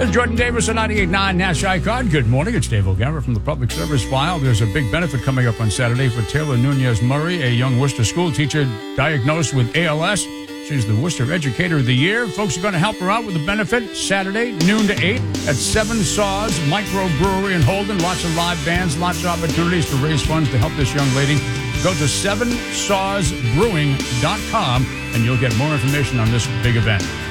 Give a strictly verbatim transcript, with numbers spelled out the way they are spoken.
It's Jordan Davis at ninety-eight point nine Nash Icon. Good morning. It's Dave O'Gara from the Public Service File. There's a big benefit coming up on Saturday for Taylor Nunez Murray, a young Worcester school teacher diagnosed with A L S. She's the Worcester Educator of the Year. Folks are going to help her out with the benefit Saturday, noon to eight, at Seven Saws Microbrewery in Holden. Lots of live bands, lots of opportunities to raise funds to help this young lady. Go to seven saws brewing dot com and you'll get more information on this big event.